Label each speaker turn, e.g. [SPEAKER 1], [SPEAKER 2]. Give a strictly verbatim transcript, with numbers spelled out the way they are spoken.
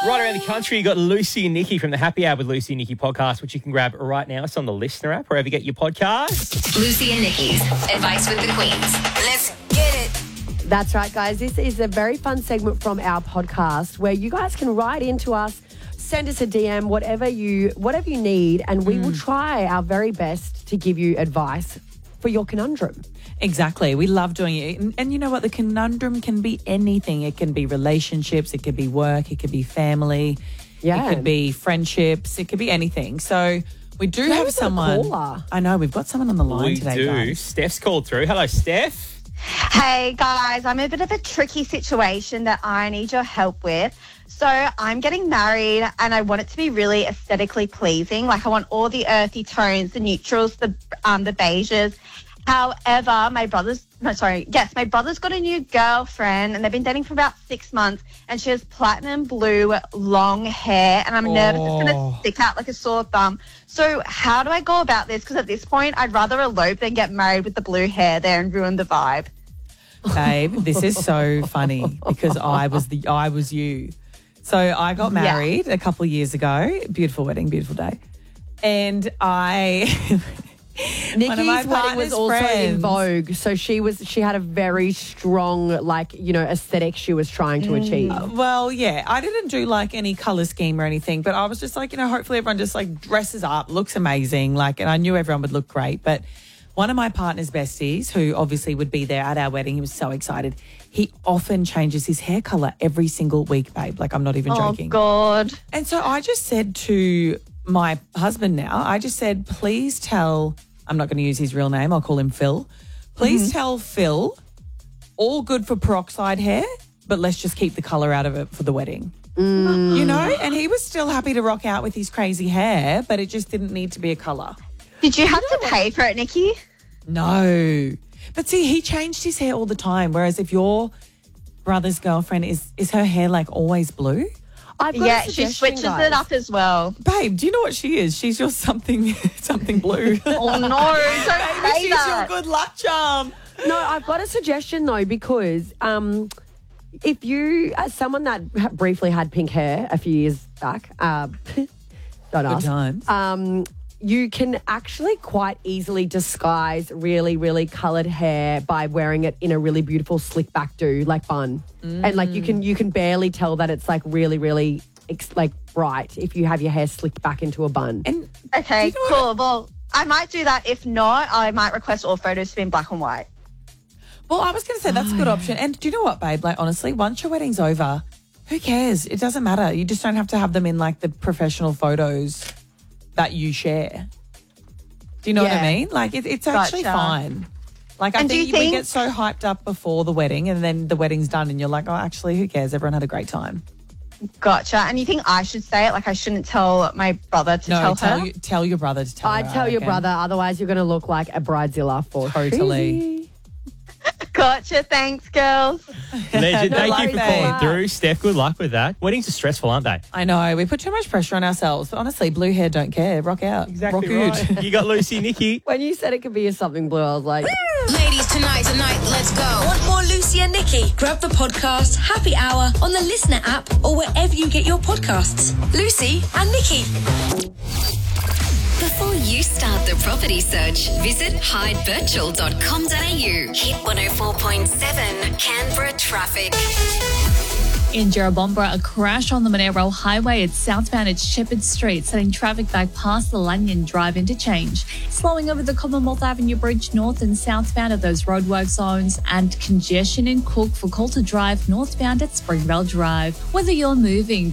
[SPEAKER 1] Right around the country, you got Lucy and Nikki from the Happy Hour with Lucy and Nikki podcast, which you can grab right now. It's on the Listener app, wherever you get your podcasts.
[SPEAKER 2] Lucy and Nikki's Advice with the Queens. Let's get it.
[SPEAKER 3] That's right, guys. This is a very fun segment from our podcast where you guys can write into us, send us a D M, whatever you whatever you need, and we mm. will try our very best to give you advice for your conundrum.
[SPEAKER 4] Exactly. We love doing it. And, and you know what? The conundrum can be anything. It can be relationships. It could be work. It could be family.
[SPEAKER 3] Yeah.
[SPEAKER 4] It could be friendships. It could be anything. So we do
[SPEAKER 3] Maybe
[SPEAKER 4] have someone. I know. We've got someone on the line
[SPEAKER 1] we
[SPEAKER 4] today,
[SPEAKER 1] do.
[SPEAKER 4] guys.
[SPEAKER 1] Steph's called through. Hello, Steph.
[SPEAKER 5] Hey guys, I'm in a bit of a tricky situation that I need your help with. So I'm getting married and I want it to be really aesthetically pleasing. Like I want all the earthy tones, the neutrals, the um the beiges. However, my brother's, no, sorry, yes, my brother's got a new girlfriend and they've been dating for about six months and she has platinum blue long hair and I'm oh. nervous it's going to stick out like a sore thumb. So how do I go about this? Because at this point, I'd rather elope than get married with the blue hair there and ruin the vibe.
[SPEAKER 4] Babe, this is so funny because I was the I was you. So I got married yeah. a couple of years ago. Beautiful wedding, beautiful day. And I...
[SPEAKER 3] Nikki's wedding was also
[SPEAKER 4] friends.
[SPEAKER 3] in vogue, so she was she had a very strong, like, you know, aesthetic she was trying to achieve.
[SPEAKER 4] Uh, well, yeah, I didn't do like any color scheme or anything, but I was just like, you know, hopefully everyone just like dresses up, looks amazing, like, and I knew everyone would look great. But one of my partner's besties, who obviously would be there at our wedding, he was so excited. He often changes his hair color every single week, babe. Like, I'm not even
[SPEAKER 5] oh,
[SPEAKER 4] joking.
[SPEAKER 5] Oh God!
[SPEAKER 4] And so I just said to my husband now, I just said, please tell, I'm not going to use his real name, I'll call him Phil. Please mm-hmm. tell Phil, all good for peroxide hair, but let's just keep the colour out of it for the wedding.
[SPEAKER 3] Mm.
[SPEAKER 4] You know? And he was still happy to rock out with his crazy hair, but it just didn't need to be a colour.
[SPEAKER 5] Did you have you know to pay for it, Nikki?
[SPEAKER 4] No. But see, he changed his hair all the time, whereas if your brother's girlfriend, is, is her hair like always blue?
[SPEAKER 3] I've got
[SPEAKER 5] yeah, she switches
[SPEAKER 3] guys.
[SPEAKER 5] it up as well.
[SPEAKER 4] Babe, do you know what she is? She's your something something blue.
[SPEAKER 5] Oh, no, don't
[SPEAKER 4] Baby,
[SPEAKER 5] say
[SPEAKER 4] she's
[SPEAKER 5] that.
[SPEAKER 4] your good luck charm.
[SPEAKER 3] No, I've got a suggestion, though, because um, if you, as someone that briefly had pink hair a few years back, uh, don't ask.
[SPEAKER 4] Good times.
[SPEAKER 3] Um, you can actually quite easily disguise really, really coloured hair by wearing it in a really beautiful slick back do, like bun. Mm. And like you can you can barely tell that it's like really, really ex- like bright if you have your hair slicked back into a bun.
[SPEAKER 4] And
[SPEAKER 5] okay,
[SPEAKER 4] you know
[SPEAKER 5] cool.
[SPEAKER 4] What?
[SPEAKER 5] Well, I might do that. If not, I might request all photos to be in black and white.
[SPEAKER 4] Well, I was going to say that's a good option. And do you know what, babe? Like, honestly, once your wedding's over, who cares? It doesn't matter. You just don't have to have them in like the professional photos that you share. Do you know
[SPEAKER 5] yeah.
[SPEAKER 4] what I mean? Like, it, it's actually
[SPEAKER 5] gotcha.
[SPEAKER 4] fine. Like, I
[SPEAKER 5] and
[SPEAKER 4] think,
[SPEAKER 5] think
[SPEAKER 4] we get so hyped up before the wedding and then the wedding's done and you're like, oh, actually, who cares? Everyone had a great time.
[SPEAKER 5] Gotcha. And you think I should say it? Like, I shouldn't tell my brother to
[SPEAKER 4] no,
[SPEAKER 5] tell,
[SPEAKER 4] tell
[SPEAKER 5] her?
[SPEAKER 4] You, tell your brother to tell
[SPEAKER 3] I'd
[SPEAKER 4] her.
[SPEAKER 3] tell
[SPEAKER 4] I
[SPEAKER 3] your
[SPEAKER 4] reckon.
[SPEAKER 3] brother, otherwise you're going to look like a bridezilla for
[SPEAKER 4] Totally.
[SPEAKER 3] sure.
[SPEAKER 5] Gotcha. Thanks, girls.
[SPEAKER 1] Legend.
[SPEAKER 4] No
[SPEAKER 1] Thank
[SPEAKER 4] luck,
[SPEAKER 1] you for
[SPEAKER 4] babe.
[SPEAKER 1] calling through, Steph. Good luck with that. Weddings are stressful, aren't they?
[SPEAKER 4] I know. We put too much pressure on ourselves. But honestly, blue hair don't care. Rock out.
[SPEAKER 1] Exactly
[SPEAKER 4] Rock
[SPEAKER 1] right.
[SPEAKER 4] good.
[SPEAKER 1] You got Lucy, Nikki.
[SPEAKER 3] When you said it could be a something blue, I was like...
[SPEAKER 2] Ladies, tonight, tonight, let's go. Want more Lucy and Nikki? Grab the podcast Happy Hour on the Listener app or wherever you get your podcasts. Lucy and Nikki. Before you start the property search, visit hyde virtual dot com dot a u. Hit one oh four point seven Canberra traffic.
[SPEAKER 6] In Jerrabomberra, a crash on the Monero Highway at southbound at Shepherd Street, setting traffic back past the Lanyon Drive interchange. Slowing over the Commonwealth Avenue Bridge north and southbound at those roadwork zones, and congestion in Cook for Coulter Drive northbound at Springvale Drive. Whether you're moving,